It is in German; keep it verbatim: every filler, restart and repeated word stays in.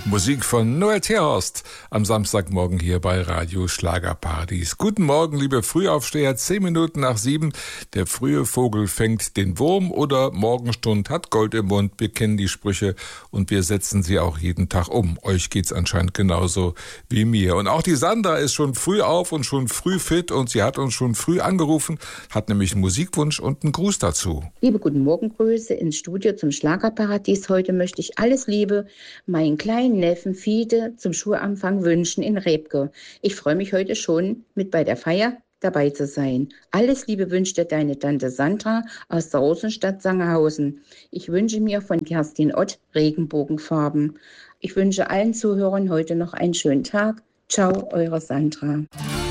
Musik von Noel Terhorst am Samstagmorgen hier bei Radio Schlagerparadies. Guten Morgen, liebe Frühaufsteher, zehn Minuten nach sieben. Der frühe Vogel fängt den Wurm oder Morgenstund hat Gold im Mund. Wir kennen die Sprüche und wir setzen sie auch jeden Tag um. Euch geht's anscheinend genauso wie mir. Und auch die Sandra ist schon früh auf und schon früh fit und sie hat uns schon früh angerufen, hat nämlich einen Musikwunsch und einen Gruß dazu. Liebe guten Morgengrüße ins Studio zum Schlagerparadies. Heute möchte ich alles Liebe meinen kleinen Neffen Fiete zum Schulanfang wünschen in Rebke. Ich freue mich heute schon, mit bei der Feier dabei zu sein. Alles Liebe wünscht dir deine Tante Sandra aus der Rosenstadt Sangerhausen. Ich wünsche mir von Kerstin Ott Regenbogenfarben. Ich wünsche allen Zuhörern heute noch einen schönen Tag. Ciao, eure Sandra.